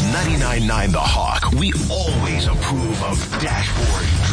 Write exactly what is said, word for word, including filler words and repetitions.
ninety-nine point nine The Hawk, we always approve of dashboard